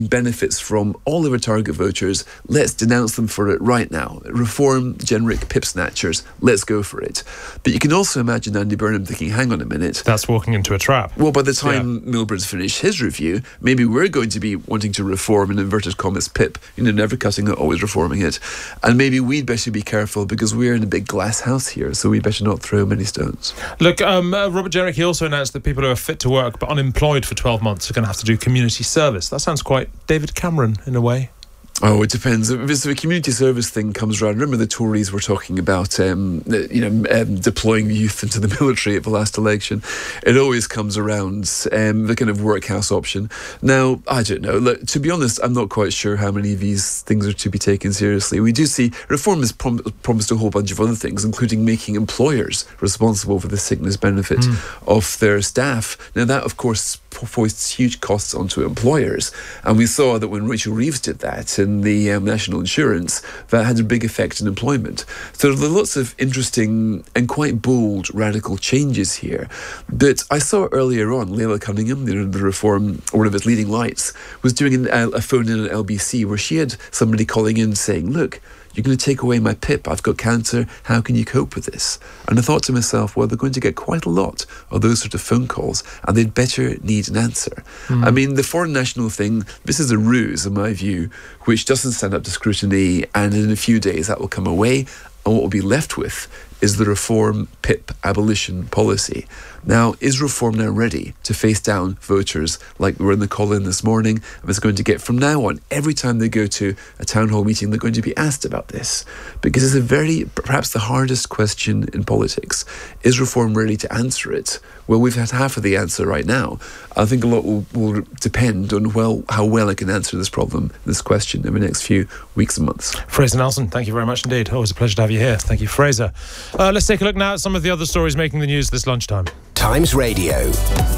benefits from all of our target voters. Let's denounce them for it right now. Reform generic pip snatchers. Let's go for it. But you can also imagine Andy Burnham thinking, hang on a minute. That's walking into a trap. Well, by the time Milburn's finished his review, maybe we're going to be wanting to reform, in inverted commas, pip. Never cutting it, always reforming it. And maybe we'd better be careful because we're in a big glass house here, so we better not throw many stones. Look, Robert Jenrick, he also announced that people who are fit to work but unemployed for 12 months are going to have to do community service. That sounds quite David Cameron in a way. Oh, it depends. If the community service thing comes around, remember the Tories were talking about, deploying youth into the military at the last election. It always comes around, the kind of workhouse option. Now, I don't know. Look, to be honest, I'm not quite sure how many of these things are to be taken seriously. We do see reform has promised a whole bunch of other things, including making employers responsible for the sickness benefit of their staff. Now, that, of course, foists huge costs onto employers. And we saw that when Rachel Reeves did that in the national insurance, that had a big effect on employment. So there are lots of interesting and quite bold radical changes here. But I saw earlier on, Leila Cunningham, the Reform, or one of its leading lights, was doing a phone-in at LBC where she had somebody calling in saying, look, you're going to take away my PIP. I've got cancer. How can you cope with this? And I thought to myself, well, they're going to get quite a lot of those sort of phone calls, and they'd better need an answer. I mean, the foreign national thing, this is a ruse, in my view, which doesn't stand up to scrutiny, and in a few days that will come away, and what we'll be left with is the Reform PIP abolition policy. Now, is Reform now ready to face down voters like we were in the call-in this morning? And it's going to get, from now on, every time they go to a town hall meeting, they're going to be asked about this. Because it's perhaps the hardest question in politics. Is Reform ready to answer it? Well, we've had half of the answer right now. I think a lot will depend on how well I can answer this problem, this question, in the next few weeks and months. Fraser Nelson, thank you very much indeed. Always a pleasure to have you here. Thank you, Fraser. Let's take a look now at some of the other stories making the news this lunchtime. Times Radio.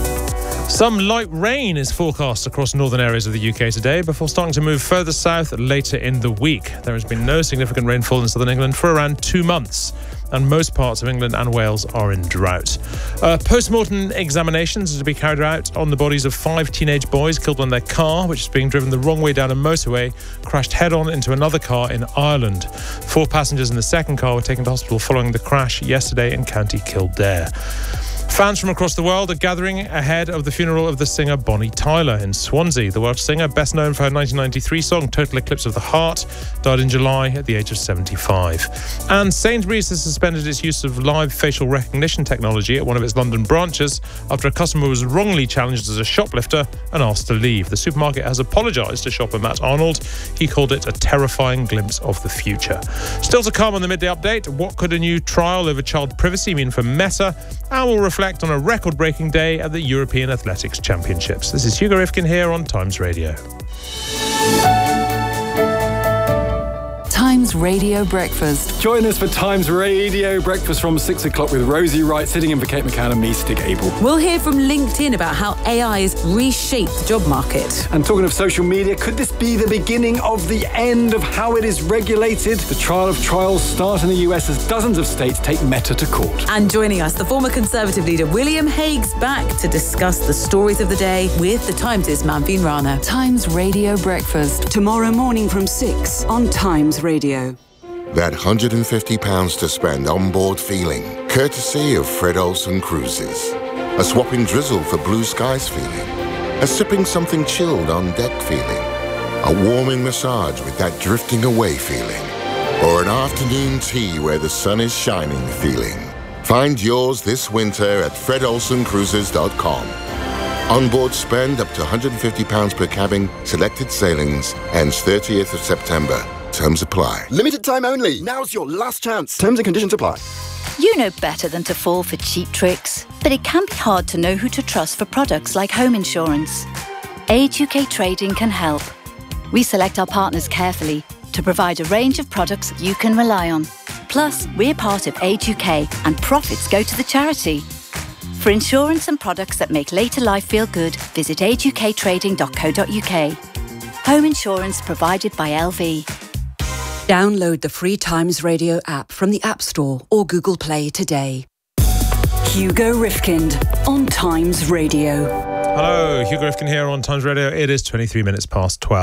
Some light rain is forecast across northern areas of the UK today before starting to move further south later in the week. There has been no significant rainfall in southern England for around 2 months, and most parts of England and Wales are in drought. Post-mortem examinations are to be carried out on the bodies of 5 teenage boys killed when their car, which is being driven the wrong way down a motorway, crashed head-on into another car in Ireland. 4 passengers in the second car were taken to hospital following the crash yesterday in County Kildare. Fans from across the world are gathering ahead of the funeral of the singer Bonnie Tyler in Swansea. The Welsh singer, best known for her 1993 song Total Eclipse of the Heart, died in July at the age of 75. And Sainsbury's has suspended its use of live facial recognition technology at one of its London branches after a customer was wrongly challenged as a shoplifter and asked to leave. The supermarket has apologised to shopper Matt Arnold. He called it a terrifying glimpse of the future. Still to come on the midday update, what could a new trial over child privacy mean for Meta? And we'll reflect on a record-breaking day at the European Athletics Championships. This is Hugo Rifkin here on Times Radio. Times Radio Breakfast. Join us for Times Radio Breakfast from 6 o'clock with Rosie Wright sitting in for Kate McCann and me, Stig Abel. We'll hear from LinkedIn about how AI has reshaped the job market. And talking of social media, could this be the beginning of the end of how it is regulated? The trial of trials start in the US as dozens of states take Meta to court. And joining us, the former Conservative leader William Hague's back to discuss the stories of the day with the Times' Manveen Rana. Times Radio Breakfast. Tomorrow morning from 6 on Times Radio. That £150 to spend on board feeling, courtesy of Fred Olsen Cruises. A swapping drizzle for blue skies feeling. A sipping something chilled on deck feeling. A warming massage with that drifting away feeling. Or an afternoon tea where the sun is shining feeling. Find yours this winter at fredolsencruises.com. Onboard spend up to £150 per cabin, selected sailings, ends 30th of September. Terms apply. Limited time only. Now's your last chance. Terms and conditions apply. You know better than to fall for cheap tricks, but it can be hard to know who to trust for products like home insurance. Age UK Trading can help. We select our partners carefully to provide a range of products you can rely on. Plus, we're part of Age UK and profits go to the charity. For insurance and products that make later life feel good, visit ageUKtrading.co.uk. Home insurance provided by LV. Download the free Times Radio app from the App Store or Google Play today. Hugo Rifkind on Times Radio. Hello, Hugh Grifkin here on Times Radio. It is 23 minutes past 12.